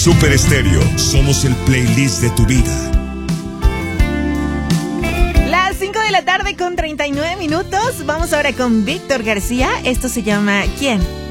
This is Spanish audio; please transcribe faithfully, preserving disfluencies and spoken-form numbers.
Super Estéreo, somos el playlist de tu vida. Las cinco de la tarde con treinta y nueve minutos. Vamos ahora con Víctor García. Esto se llama ¿Quién?